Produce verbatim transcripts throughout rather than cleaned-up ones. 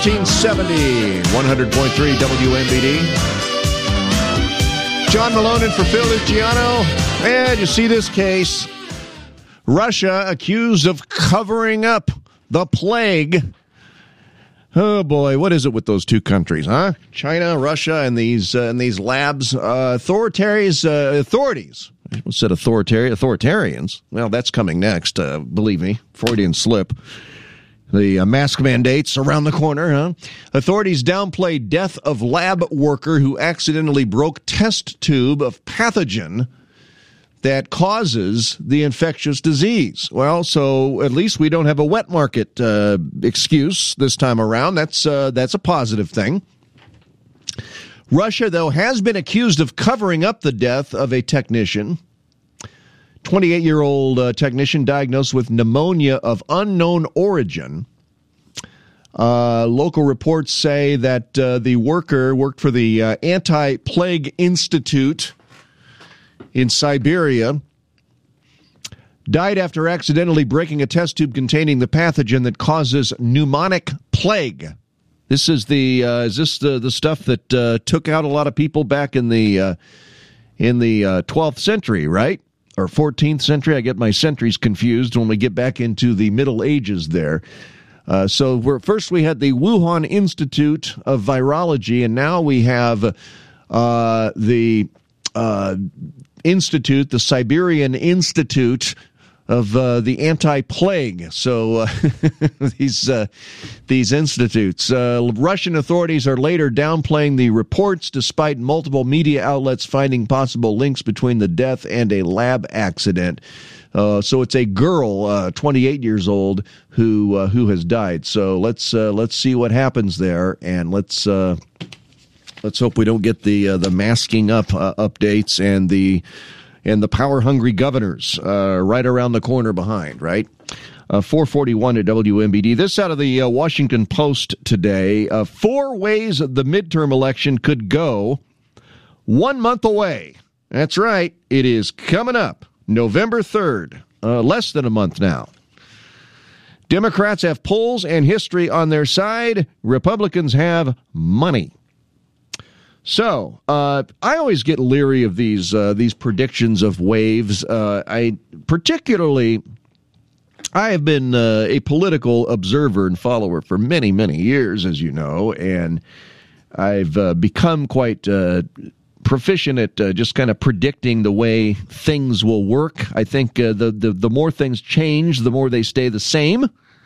nineteen seventy, one hundred point three W M B D. John Malone in for Phil Luciano. And you see this case. Russia accused of covering up the plague. Oh, boy, what is it with those two countries, huh? China, Russia, and these uh, and these labs. Uh, authorities, uh, authorities. I almost said authoritarian, authoritarians. Well, that's coming next, uh, believe me. Freudian slip. The uh, mask mandates around the corner, huh? Authorities downplayed death of lab worker who accidentally broke test tube of pathogen that causes the infectious disease. Well, so at least we don't have a wet market uh, excuse this time around. That's uh, that's a positive thing. Russia, though, has been accused of covering up the death of a technician. twenty-eight-year-old uh, technician diagnosed with pneumonia of unknown origin. Uh, local reports say that uh, the worker worked for the uh, Anti-Plague Institute in Siberia, died after accidentally breaking a test tube containing the pathogen that causes pneumonic plague. This is the uh, is this the, the stuff that uh, took out a lot of people back in the uh, in the uh, twelfth century, right? Or fourteenth century. I get my centuries confused when we get back into the Middle Ages there. Uh, so we're, first we had the Wuhan Institute of Virology, and now we have uh, the uh, Institute, the Siberian Institute of uh, the Anti-Plague. So uh, these uh, these institutes. Uh, Russian authorities are later downplaying the reports, despite multiple media outlets finding possible links between the death and a lab accident. Uh, so it's a girl, uh, twenty-eight years old, who uh, who has died. So let's uh, let's see what happens there, and let's uh, let's hope we don't get the uh, the masking up uh, updates and the and the power hungry governors uh, right around the corner behind. Right, uh, four forty-one at W M B D. This out of the uh, Washington Post today. Uh, four ways the midterm election could go. One month away. That's right. It is coming up. November third, uh, less than a month now. Democrats have polls and history on their side. Republicans have money. So uh, I always get leery of these uh, these predictions of waves. Uh, I particularly, I have been uh, a political observer and follower for many, many years, as you know, and I've uh, become quite Uh, proficient at uh, just kind of predicting the way things will work. I think uh, the, the the more things change, the more they stay the same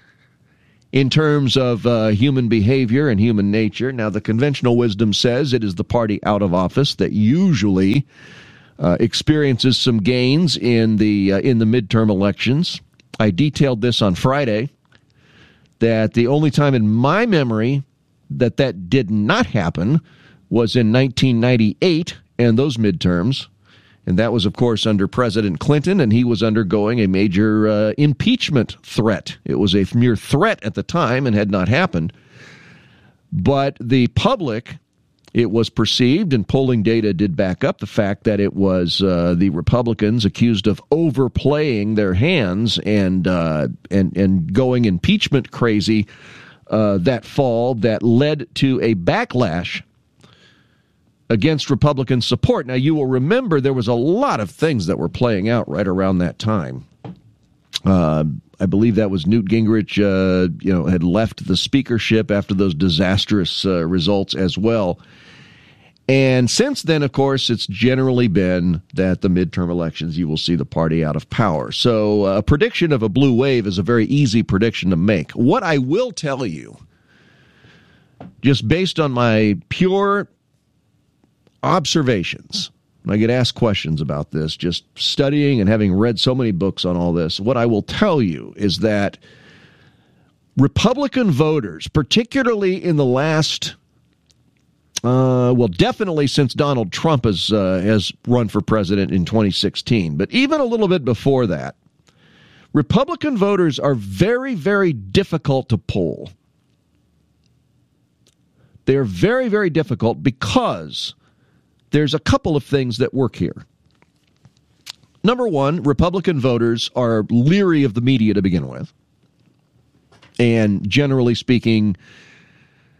in terms of uh, human behavior and human nature. Now, the conventional wisdom says it is the party out of office that usually uh, experiences some gains in the uh, in the midterm elections. I detailed this on Friday, that the only time in my memory that that did not happen was in nineteen ninety-eight and those midterms. And that was, of course, under President Clinton, and he was undergoing a major uh, impeachment threat. It was a mere threat at the time and had not happened. But the public, it was perceived, and polling data did back up the fact that it was uh, the Republicans accused of overplaying their hands and uh, and and going impeachment crazy uh, that fall that led to a backlash against Republican support. Now, you will remember there was a lot of things that were playing out right around that time. Uh, I believe that was Newt Gingrich, uh, you know, had left the speakership after those disastrous uh, results as well. And since then, of course, it's generally been that the midterm elections, you will see the party out of power. So uh, a prediction of a blue wave is a very easy prediction to make. What I will tell you, just based on my pure observations, I get asked questions about this, just studying and having read so many books on all this. What I will tell you is that Republican voters, particularly in the last, uh, well, definitely since Donald Trump has uh, has run for president in twenty sixteen, but even a little bit before that, Republican voters are very, very difficult to poll. They're very, very difficult because there's a couple of things that work here. Number one, Republican voters are leery of the media to begin with. And generally speaking,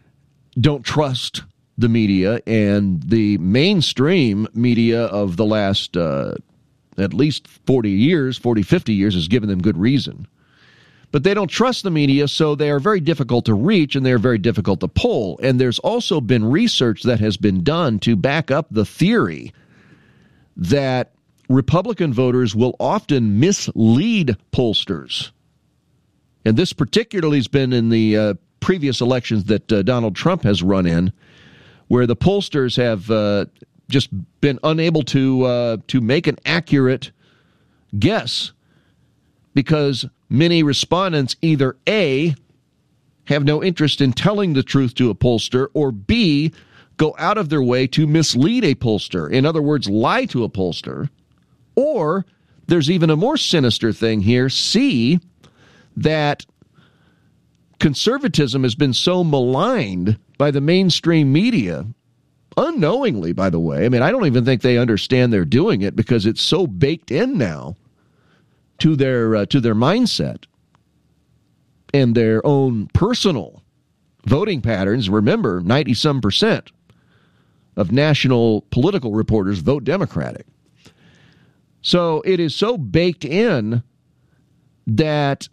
don't trust the media, and the mainstream media of the last uh, at least forty years, forty, fifty years has given them good reason. But they don't trust the media, so they are very difficult to reach, and they are very difficult to poll. And there's also been research that has been done to back up the theory that Republican voters will often mislead pollsters. And this particularly has been in the uh, previous elections that uh, Donald Trump has run in, where the pollsters have uh, just been unable to uh, to make an accurate guess because many respondents either A, have no interest in telling the truth to a pollster, or B, go out of their way to mislead a pollster. In other words, lie to a pollster. Or there's even a more sinister thing here, C, that conservatism has been so maligned by the mainstream media, unknowingly, by the way. I mean, I don't even think they understand they're doing it because it's so baked in now to their uh, to their mindset and their own personal voting patterns. Remember, ninety-some percent of national political reporters vote Democratic. So it is so baked in that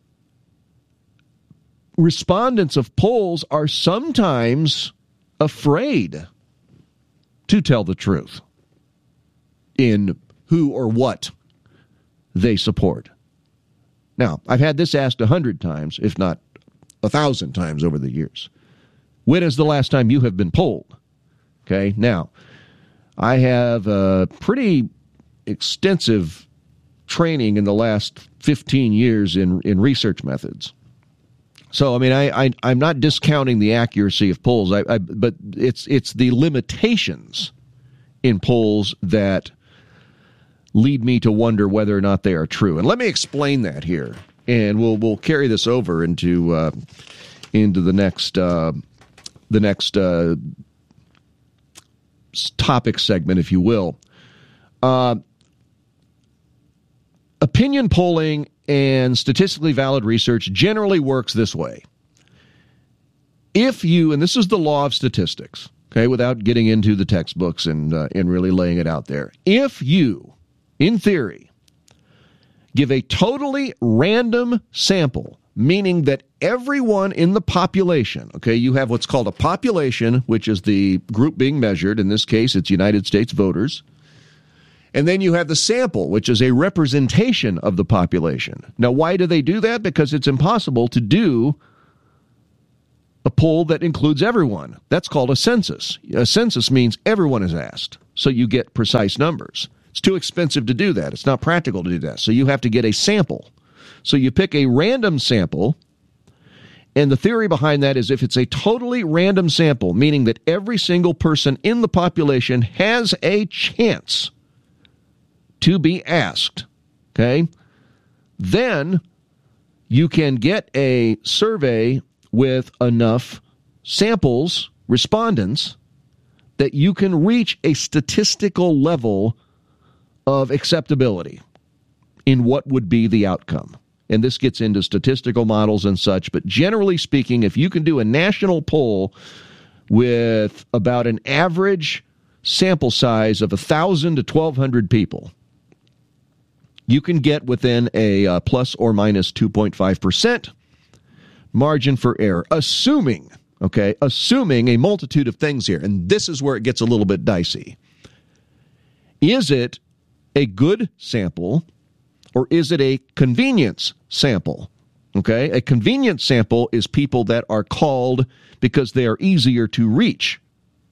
respondents of polls are sometimes afraid to tell the truth in who or what they support. Now, I've had this asked a hundred times, if not a thousand times over the years. When is the last time you have been polled? Okay, now, I have a pretty extensive training in the last fifteen years in, in research methods. So, I mean, I, I, I'm not discounting the accuracy of polls, I, I, but it's it's the limitations in polls that lead me to wonder whether or not they are true. And let me explain that here, and we'll we'll carry this over into uh, into the next uh, the next uh, topic segment, if you will. Uh, opinion polling and statistically valid research generally works this way. If you, and this is the law of statistics, okay, without getting into the textbooks and uh, and really laying it out there, if you, in theory, give a totally random sample, meaning that everyone in the population, okay, you have what's called a population, which is the group being measured. In this case, it's United States voters. And then you have the sample, which is a representation of the population. Now, why do they do that? Because it's impossible to do a poll that includes everyone. That's called a census. A census means everyone is asked, so you get precise numbers. It's too expensive to do that. It's not practical to do that. So you have to get a sample. So you pick a random sample, and the theory behind that is if it's a totally random sample, meaning that every single person in the population has a chance to be asked, okay, then you can get a survey with enough samples, respondents, that you can reach a statistical level of acceptability in what would be the outcome. And this gets into statistical models and such, but generally speaking, if you can do a national poll with about an average sample size of one thousand to twelve hundred people, you can get within a uh, plus or minus two point five percent margin for error, assuming, okay, assuming a multitude of things here. And this is where it gets a little bit dicey. Is it a good sample, or is it a convenience sample? Okay, a convenience sample is people that are called because they are easier to reach.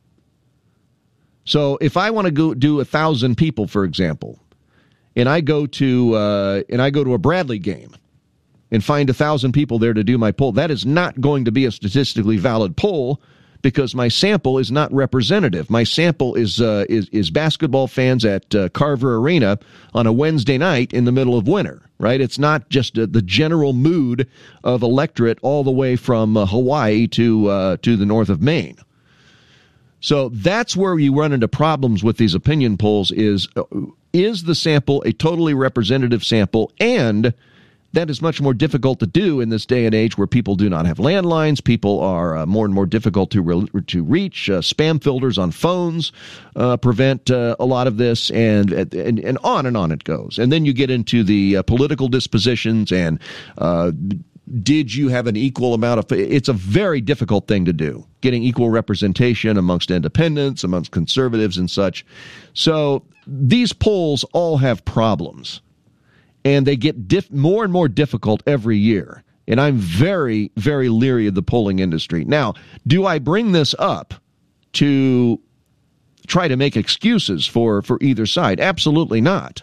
So if I want to go do a thousand people, for example, and I go to uh, and I go to a Bradley game and find a thousand people there to do my poll, that is not going to be a statistically valid poll because my sample is not representative. My sample is uh, is, is basketball fans at uh, Carver Arena on a Wednesday night in the middle of winter, right? It's not just uh, the general mood of electorate all the way from uh, Hawaii to uh, to the north of Maine. So that's where you run into problems with these opinion polls is, uh, is the sample a totally representative sample? And That is much more difficult to do in this day and age where people do not have landlines. People are uh, more and more difficult to re- to reach. Uh, spam filters on phones uh, prevent uh, a lot of this, and, and and on and on it goes. And then you get into the uh, political dispositions and uh, did you have an equal amount of... It's a very difficult thing to do, getting equal representation amongst independents, amongst conservatives and such. So these polls all have problems. And they get diff- more and more difficult every year. And I'm very, very leery of the polling industry. Now, do I bring this up to try to make excuses for, for either side? Absolutely not.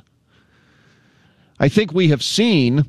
I think we have seen,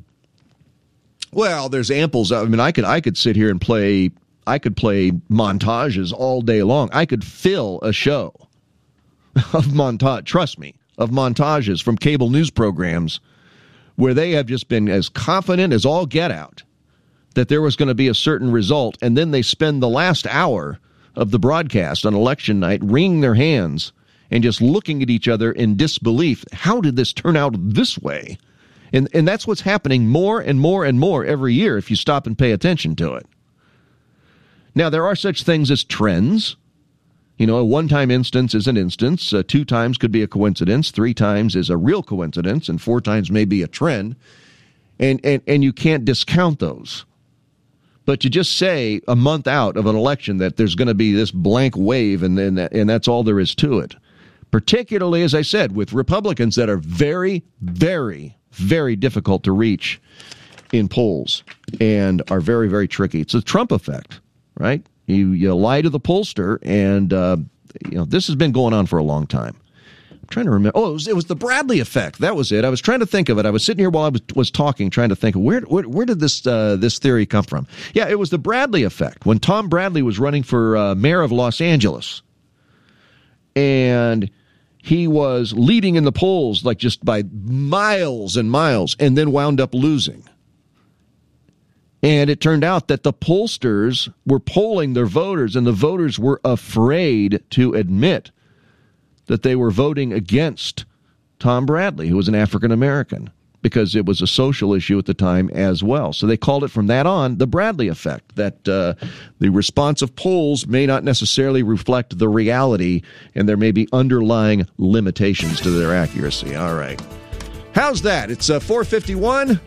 well, there's amples. I mean, I could I could sit here and play, I could play montages all day long. I could fill a show of montage, trust me, of montages from cable news programs where they have just been as confident as all get out that there was going to be a certain result, and then they spend the last hour of the broadcast on election night wringing their hands and just looking at each other in disbelief. How did this turn out this way? And and that's what's happening more and more and more every year if you stop and pay attention to it. Now, there are such things as trends. You know, a one-time instance is an instance. Uh, two times could be a coincidence. Three times is a real coincidence. And four times may be a trend. And, and, and you can't discount those. But to just say a month out of an election that there's going to be this blank wave and, and, and that's all there is to it. Particularly, as I said, with Republicans that are very, very, very difficult to reach in polls and are very, very tricky. It's a Trump effect, right? You, you lie to the pollster, and uh, you know this has been going on for a long time. I'm trying to remember. Oh, it was, it was the Bradley effect. That was it. I was trying to think of it. I was sitting here while I was, was talking, trying to think of where where, where did this uh, this theory come from? Yeah, it was the Bradley effect when Tom Bradley was running for uh, mayor of Los Angeles, and he was leading in the polls like just by miles and miles, and then wound up losing. And it turned out that the pollsters were polling their voters, and the voters were afraid to admit that they were voting against Tom Bradley, who was an African American, because it was a social issue at the time as well. So they called it from that on the Bradley effect, that uh, the response of polls may not necessarily reflect the reality, and there may be underlying limitations to their accuracy. All right. How's that? It's uh, four fifty-one.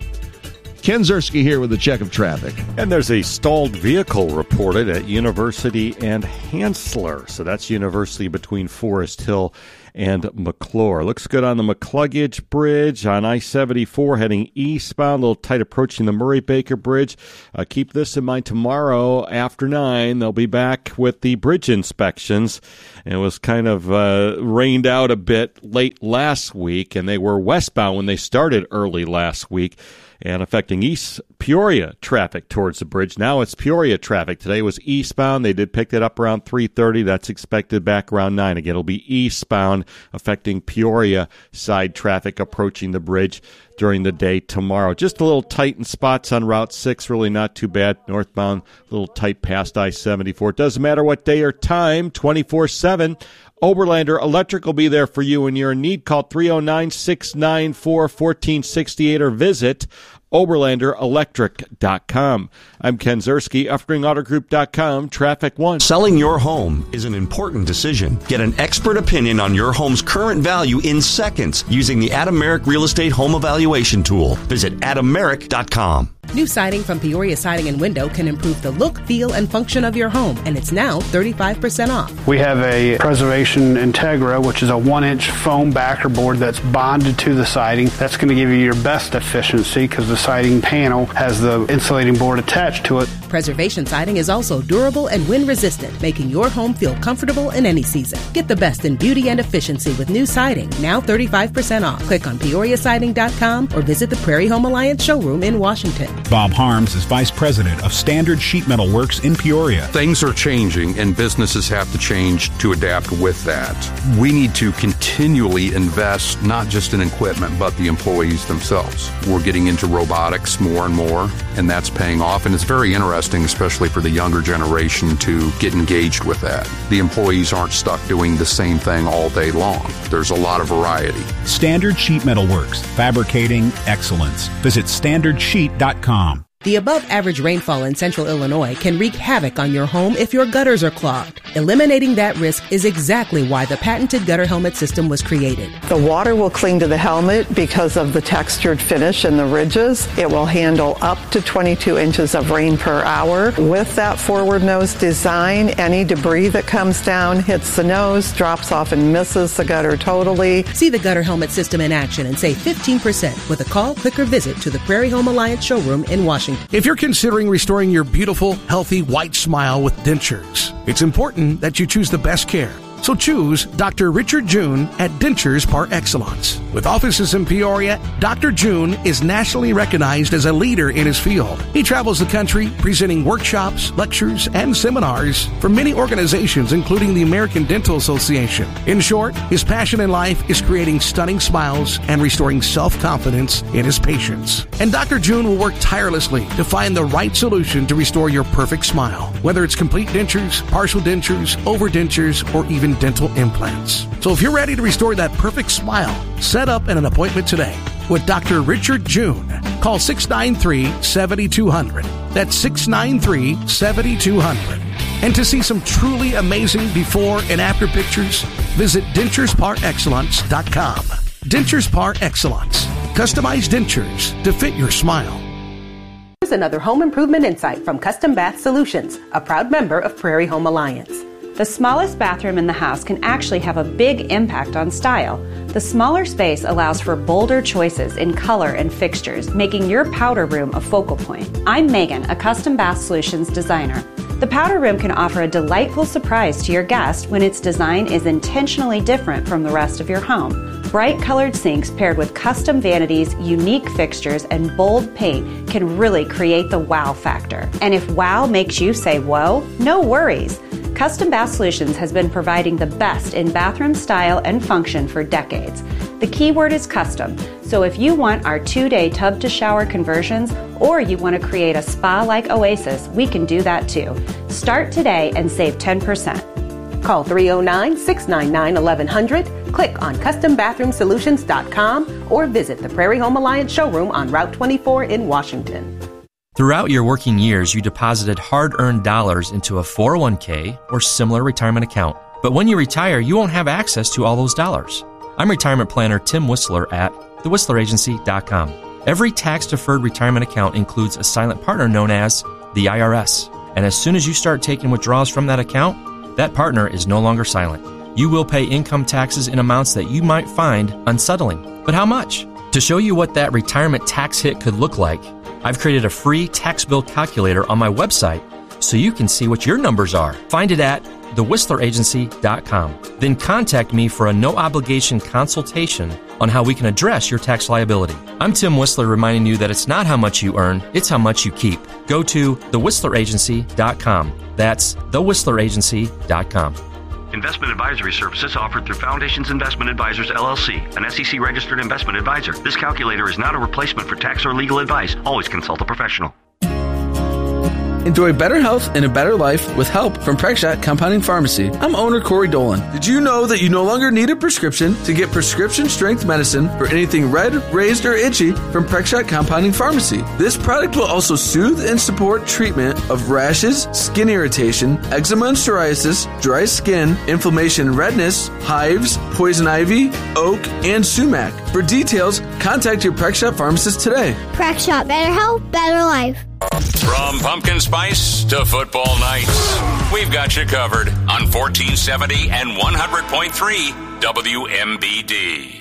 Ken Ziersky here with a check of traffic. And there's a stalled vehicle reported at University and Hansler. So that's University between Forest Hill and McClure. Looks good on the McCluggage Bridge on I seventy-four heading eastbound, a little tight approaching the Murray-Baker Bridge. Uh, keep this in mind tomorrow after nine. They'll be back with the bridge inspections. And it was kind of uh, rained out a bit late last week, and they were westbound when they started early last week, and affecting East Peoria traffic towards the bridge. Now it's Peoria traffic. Today was eastbound. They did pick it up around three thirty. That's expected back around nine. Again, it'll be eastbound, affecting Peoria side traffic approaching the bridge during the day tomorrow. Just a little tight in spots on Route six. Really not too bad. Northbound, a little tight past I seventy-four. It doesn't matter what day or time, twenty-four seven. Oberlander Electric will be there for you when you're in need. Call three oh nine, six nine four, one four six eight or visit Oberlander Electric dot com. I'm Ken Ziersky, Uffering Auto Group dot com, Traffic One. Selling your home is an important decision. Get an expert opinion on your home's current value in seconds using the Adam Merrick Real Estate Home Evaluation Tool. Visit Adam Merrick dot com. New siding from Peoria Siding and Window can improve the look, feel, and function of your home, and it's now thirty-five percent off. We have a Preservation Integra, which is a one-inch foam backer board that's bonded to the siding. That's going to give you your best efficiency because the siding panel has the insulating board attached to it. Preservation Siding is also durable and wind-resistant, making your home feel comfortable in any season. Get the best in beauty and efficiency with new siding, now thirty-five percent off. Click on Peoria Siding dot com or visit the Prairie Home Alliance showroom in Washington. Bob Harms is Vice President of Standard Sheet Metal Works in Peoria. Things are changing, and businesses have to change to adapt with that. We need to continually invest, not just in equipment, but the employees themselves. We're getting into robotics more and more, and that's paying off, and it's very interesting interesting, especially for the younger generation, to get engaged with that. The employees aren't stuck doing the same thing all day long. There's a lot of variety. Standard Sheet Metal Works, fabricating excellence. Visit standard sheet dot com. The above-average rainfall in central Illinois can wreak havoc on your home if your gutters are clogged. Eliminating that risk is exactly why the patented gutter helmet system was created. The water will cling to the helmet because of the textured finish and the ridges. It will handle up to twenty-two inches of rain per hour. With that forward nose design, any debris that comes down hits the nose, drops off and misses the gutter totally. See the gutter helmet system in action and save fifteen percent with a call, click, or visit to the Prairie Home Alliance showroom in Washington. If you're considering restoring your beautiful, healthy, white smile with dentures, it's important that you choose the best care. So choose Doctor Richard June at Dentures Par Excellence. With offices in Peoria, Doctor June is nationally recognized as a leader in his field. He travels the country presenting workshops, lectures, and seminars for many organizations, including the American Dental Association. In short, his passion in life is creating stunning smiles and restoring self-confidence in his patients. And Doctor June will work tirelessly to find the right solution to restore your perfect smile, whether it's complete dentures, partial dentures, overdentures, or even dental implants. So if you're ready to restore that perfect smile, set up an appointment today with Doctor Richard June. Call six nine three, seven two zero zero. That's six nine three, seven two zero zero. And to see some truly amazing before and after pictures, visit dentures par excellence dot com. Dentures Par Excellence. Customized dentures to fit your smile. Here's another home improvement insight from Custom Bath Solutions, a proud member of Prairie Home Alliance. The smallest bathroom in the house can actually have a big impact on style. The smaller space allows for bolder choices in color and fixtures, making your powder room a focal point. I'm Megan, a Custom Bath Solutions designer. The powder room can offer a delightful surprise to your guest when its design is intentionally different from the rest of your home. Bright colored sinks paired with custom vanities, unique fixtures, and bold paint can really create the wow factor. And if wow makes you say whoa, no worries. Custom Bath Solutions has been providing the best in bathroom style and function for decades. The key word is custom, so if you want our two-day tub-to-shower conversions or you want to create a spa-like oasis, we can do that too. Start today and save ten percent. Call three oh nine, six nine nine, eleven hundred, click on custom bathroom solutions dot com, or visit the Prairie Home Alliance showroom on Route twenty-four in Washington. Throughout your working years, you deposited hard-earned dollars into a four oh one k or similar retirement account. But when you retire, you won't have access to all those dollars. I'm retirement planner Tim Whistler at the whistler agency dot com. Every tax-deferred retirement account includes a silent partner known as the I R S. And as soon as you start taking withdrawals from that account, that partner is no longer silent. You will pay income taxes in amounts that you might find unsettling. But how much? To show you what that retirement tax hit could look like, I've created a free tax bill calculator on my website so you can see what your numbers are. Find it at the whistler agency dot com. Then contact me for a no-obligation consultation on how we can address your tax liability. I'm Tim Whistler reminding you that it's not how much you earn, it's how much you keep. Go to the whistler agency dot com. That's the whistler agency dot com. Investment advisory services offered through Foundations Investment Advisors, L L C, an S E C-registered investment advisor. This calculator is not a replacement for tax or legal advice. Always consult a professional. Enjoy better health and a better life with help from Prexshot Compounding Pharmacy. I'm owner Corey Dolan. Did you know that you no longer need a prescription to get prescription-strength medicine for anything red, raised, or itchy from Prexshot Compounding Pharmacy? This product will also soothe and support treatment of rashes, skin irritation, eczema and psoriasis, dry skin, inflammation and redness, hives, poison ivy, oak, and sumac. For details, contact your Prexshot pharmacist today. Prexshot, better health, better life. From pumpkin spice to football nights, we've got you covered on fourteen seventy and one hundred point three W M B D.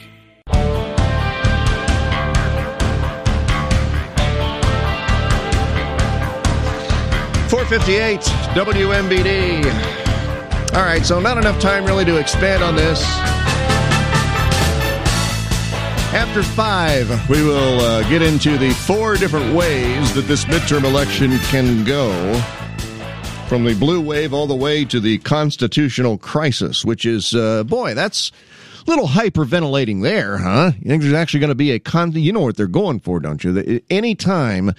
four fifty-eight W M B D. All right, so not enough time really to expand on this. After five, we will uh, get into the four different ways that this midterm election can go, from the blue wave all the way to the constitutional crisis, which is, uh, boy, that's a little hyperventilating there, huh? You think there's actually going to be a con? You know what they're going for, don't you? Any time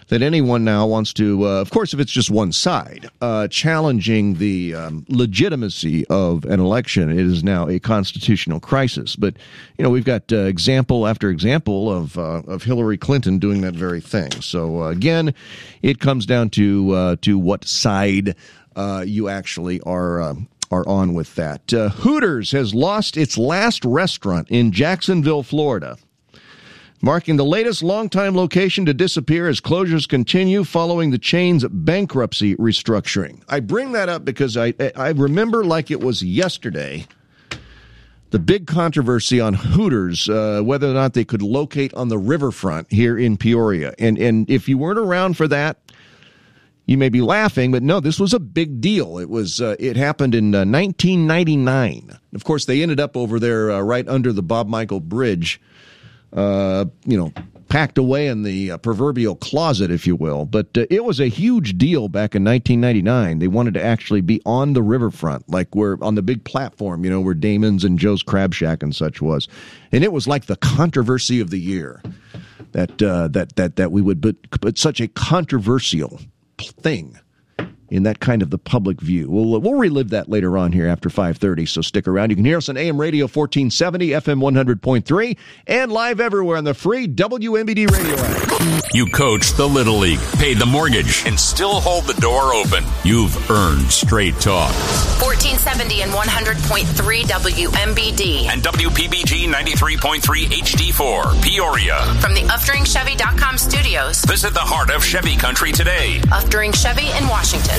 that anyone now wants to, uh, of course, if it's just one side, uh, challenging the um, legitimacy of an election, it is now a constitutional crisis. But, you know, we've got uh, example after example of uh, of Hillary Clinton doing that very thing. So, uh, again, it comes down to uh, to what side uh, you actually are uh, are on with that. Uh, Hooters has lost its last restaurant in Jacksonville, Florida, marking the latest longtime location to disappear as closures continue following the chain's bankruptcy restructuring. I bring that up because I I remember like it was yesterday the big controversy on Hooters, uh, whether or not they could locate on the riverfront here in Peoria. And and if you weren't around for that, you may be laughing, but no, this was a big deal. It was uh, it happened in uh, nineteen ninety-nine. Of course, they ended up over there uh, right under the Bob Michael Bridge. Uh, you know, packed away in the uh, proverbial closet, if you will. But uh, it was a huge deal back in nineteen ninety-nine. They wanted to actually be on the riverfront, like we're on the big platform, you know, where Damon's and Joe's Crab Shack and such was. And it was like the controversy of the year that uh, that that that we would put, put such a controversial thing in that kind of the public view. We'll we'll relive that later on here after five thirty, so stick around. You can hear us on A M Radio fourteen seventy, F M one hundred point three, and live everywhere on the free W M B D radio app. You coached the Little League, paid the mortgage, and still hold the door open. You've earned straight talk. fourteen seventy and one hundred point three W M B D. And W P B G ninety-three point three H D four, Peoria. From the Uftring Chevy dot com studios. Visit the heart of Chevy country today. Uftring Chevy in Washington.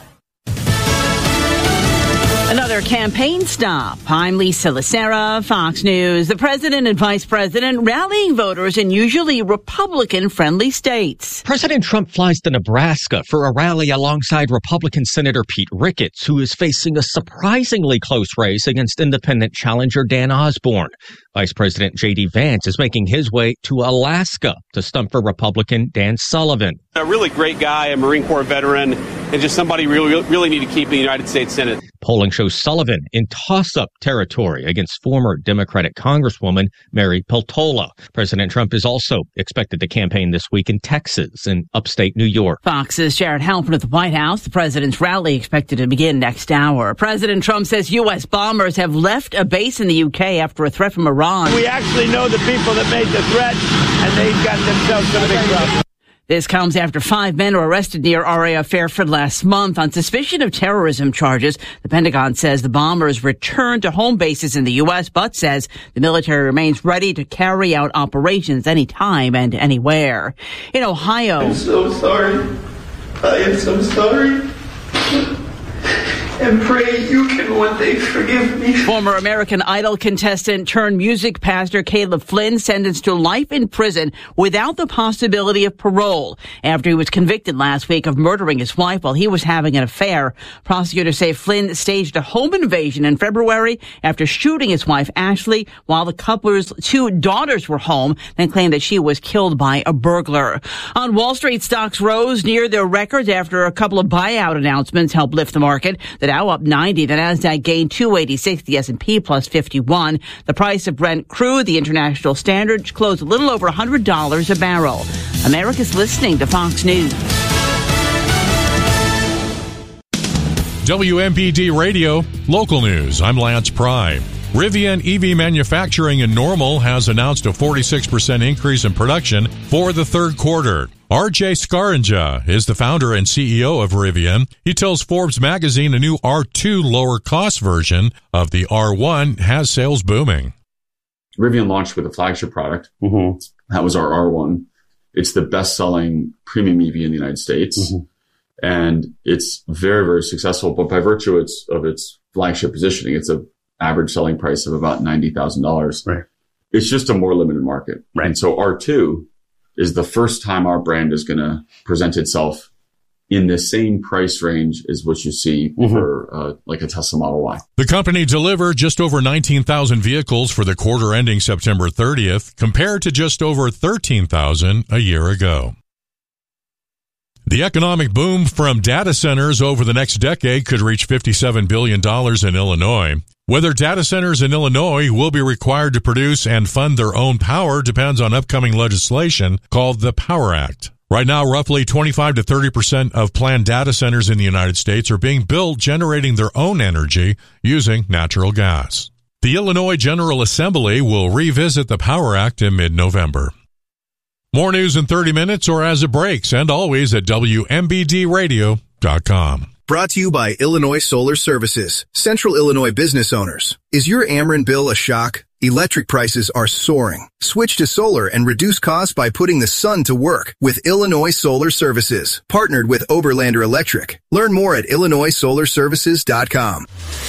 Another campaign stop. I'm Lisa Lacera, Fox News. The president and vice president rallying voters in usually Republican-friendly states. President Trump flies to Nebraska for a rally alongside Republican Senator Pete Ricketts, who is facing a surprisingly close race against independent challenger Dan Osborne. Vice President J D Vance is making his way to Alaska to stump for Republican Dan Sullivan. A really great guy, a Marine Corps veteran, and just somebody we really, really need to keep in the United States Senate. Polling shows Sullivan in toss-up territory against former Democratic Congresswoman Mary Peltola. President Trump is also expected to campaign this week in Texas and upstate New York. Fox's Jared Halpern at the White House. The president's rally expected to begin next hour. President Trump says U S bombers have left a base in the U K after a threat from Iran. We actually know the people that made the threat, and they've got themselves some big trouble. This comes after five men were arrested near R A F Fairfield last month on suspicion of terrorism charges. The Pentagon says the bombers returned to home bases in the U S, but says the military remains ready to carry out operations anytime and anywhere. In Ohio... I'm so sorry. I am so sorry. And pray you can one day forgive me. Former American Idol contestant turned music pastor Caleb Flynn sentenced to life in prison without the possibility of parole after he was convicted last week of murdering his wife while he was having an affair. Prosecutors say Flynn staged a home invasion in February after shooting his wife Ashley while the couple's two daughters were home, then claimed that she was killed by a burglar. On Wall Street, stocks rose near their records after a couple of buyout announcements helped lift the market. The Dow up ninety, the Nasdaq gained two eighty-six, the S and P plus fifty-one. The price of Brent crude, the international standard, closed a little over one hundred dollars a barrel. America's listening to Fox News. W M B D Radio, local news. I'm Lance Pry. Rivian E V manufacturing in Normal has announced a forty-six percent increase in production for the third quarter. R J Scaringa is the founder and C E O of Rivian. He tells Forbes magazine a new R two lower-cost version of the R one has sales booming. Rivian launched with a flagship product. Mm-hmm. That was our R one. It's the best-selling premium E V in the United States. Mm-hmm. And it's very, very successful. But by virtue of its, of its flagship positioning, it's a average selling price of about ninety thousand dollars. Right. It's just a more limited market. Right. And so R two is the first time our brand is going to present itself in the same price range as what you see mm-hmm. for uh, like a Tesla Model Y. The company delivered just over nineteen thousand vehicles for the quarter ending September thirtieth, compared to just over thirteen thousand a year ago. The economic boom from data centers over the next decade could reach fifty-seven billion dollars in Illinois. Whether data centers in Illinois will be required to produce and fund their own power depends on upcoming legislation called the Power Act. Right now, roughly twenty-five to thirty percent of planned data centers in the United States are being built generating their own energy using natural gas. The Illinois General Assembly will revisit the Power Act in mid-November. More news in thirty minutes or as it breaks, and always at W M B D radio dot com. Brought to you by Illinois Solar Services, Central Illinois business owners. Is your Ameren bill a shock? Electric prices are soaring. Switch to solar and reduce costs by putting the sun to work with Illinois Solar Services, partnered with Oberlander Electric. Learn more at illinois solar services dot com.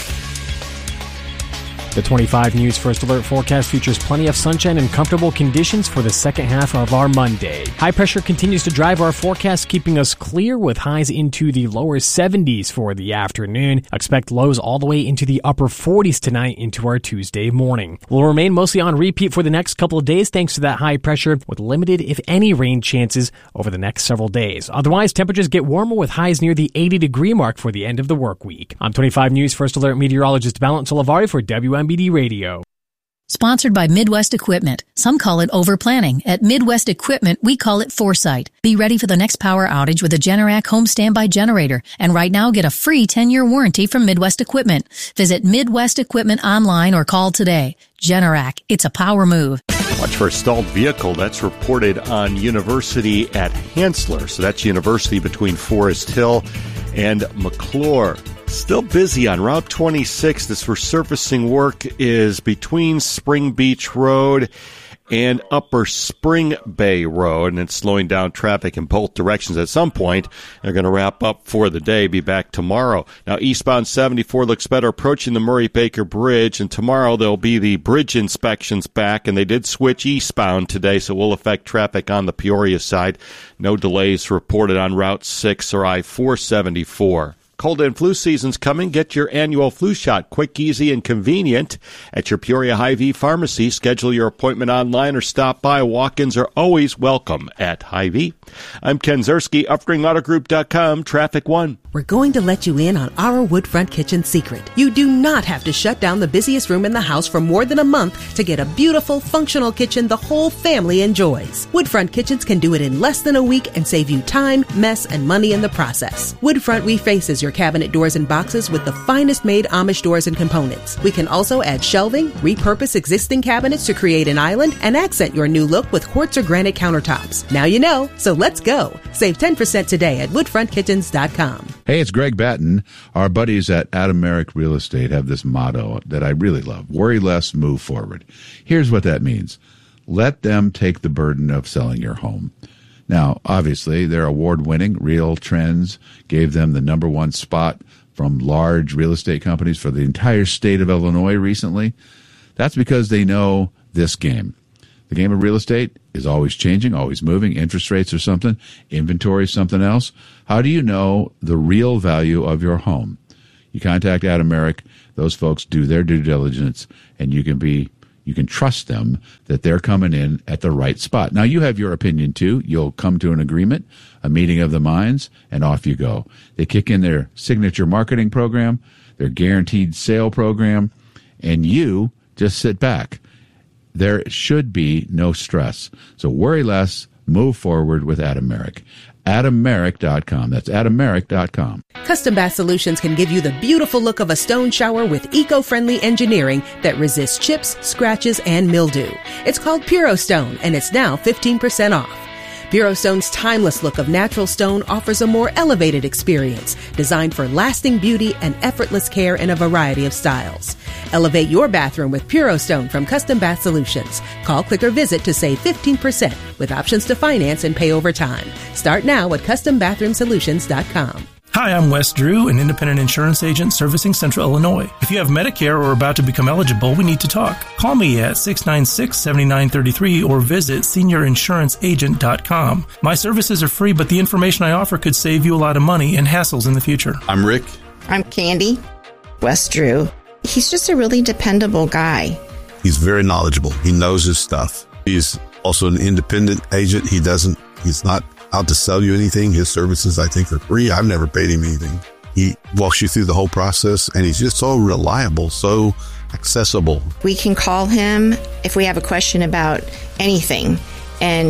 The twenty-five News First Alert forecast features plenty of sunshine and comfortable conditions for the second half of our Monday. High pressure continues to drive our forecast, keeping us clear with highs into the lower seventies for the afternoon. Expect lows all the way into the upper forties tonight into our Tuesday morning. We'll remain mostly on repeat for the next couple of days thanks to that high pressure, with limited, if any, rain chances over the next several days. Otherwise, temperatures get warmer with highs near the eighty degree mark for the end of the work week. I'm twenty-five News First Alert meteorologist Valent Solivari for W M B D Radio. Sponsored by Midwest Equipment. Some call it overplanning. At Midwest Equipment, we call it foresight. Be ready for the next power outage with a Generac home standby generator. And right now, get a free ten-year warranty from Midwest Equipment. Visit Midwest Equipment online or call today. Generac, it's a power move. Watch for a stalled vehicle. That's reported on University at Hansler. So that's University between Forest Hill and McClure. Still busy on Route twenty-six. This resurfacing work is between Spring Beach Road and Upper Spring Bay Road, and it's slowing down traffic in both directions. At some point, they're going to wrap up for the day, be back tomorrow. Now, eastbound seventy-four looks better approaching the Murray-Baker Bridge, and tomorrow there'll be the bridge inspections back, and they did switch eastbound today, so it will affect traffic on the Peoria side. No delays reported on Route six or I four seventy-four. Cold and flu season's coming. Get your annual flu shot quick, easy, and convenient at your Peoria Hy-Vee pharmacy. Schedule your appointment online or stop by. Walk-ins are always welcome at Hy-Vee. I'm Ken Zerski, upring auto group dot com, Traffic One. We're going to let you in on our Woodfront Kitchen secret. You do not have to shut down the busiest room in the house for more than a month to get a beautiful, functional kitchen the whole family enjoys. Woodfront Kitchens can do it in less than a week and save you time, mess, and money in the process. Woodfront refaces your cabinet doors and boxes with the finest made Amish doors and components. We can also add shelving, repurpose existing cabinets to create an island, and accent your new look with quartz or granite countertops. Now you know, so let's go. Save ten percent today at woodfront kitchens dot com. Hey, it's Greg Batten. Our buddies at Adam Merrick Real Estate have this motto that I really love. Worry less, move forward. Here's what that means. Let them take the burden of selling your home. Now, obviously, they're award-winning. Real Trends gave them the number one spot from large real estate companies for the entire state of Illinois recently. That's because they know this game. The game of real estate is always changing, always moving. Interest rates are something. Inventory is something else. How do you know the real value of your home? You contact Adam Merrick. Those folks do their due diligence, and you can be you can trust them that they're coming in at the right spot. Now, you have your opinion, too. You'll come to an agreement, a meeting of the minds, and off you go. They kick in their signature marketing program, their guaranteed sale program, and you just sit back. There should be no stress. So worry less, move forward with Adam Merrick. adam merrick dot com. That's adam merrick dot com. Custom Bath Solutions can give you the beautiful look of a stone shower with eco-friendly engineering that resists chips, scratches, and mildew. It's called Puro Stone, and it's now fifteen percent off. Puro Stone's timeless look of natural stone offers a more elevated experience, designed for lasting beauty and effortless care in a variety of styles. Elevate your bathroom with Puro Stone from Custom Bath Solutions. Call, click, or visit to save fifteen percent with options to finance and pay over time. Start now at custom bathroom solutions dot com. Hi, I'm Wes Drew, an independent insurance agent servicing Central Illinois. If you have Medicare or are about to become eligible, we need to talk. Call me at six nine six, seven nine three three or visit senior insurance agent dot com. My services are free, but the information I offer could save you a lot of money and hassles in the future. I'm Rick. I'm Candy. Wes Drew. He's just a really dependable guy. He's very knowledgeable. He knows his stuff. He's also an independent agent. He doesn't, he's not out to sell you anything. His services, I think, are free. I've never paid him anything. He walks you through the whole process, and he's just so reliable, so accessible. We can call him if we have a question about anything, and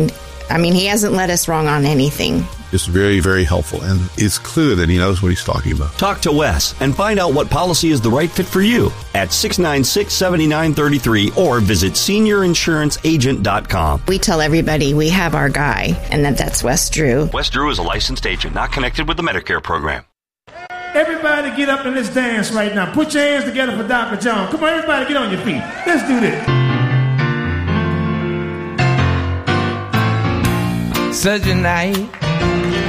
I mean, he hasn't led us wrong on anything. It's very, very helpful, and it's clear that he knows what he's talking about. Talk to Wes and find out what policy is the right fit for you at six nine six, seven nine three three or visit senior insurance agent dot com. We tell everybody we have our guy, and that that's Wes Drew. Wes Drew is a licensed agent, not connected with the Medicare program. Everybody get up in this dance right now. Put your hands together for Doctor John. Come on, everybody get on your feet. Let's do this. Such a night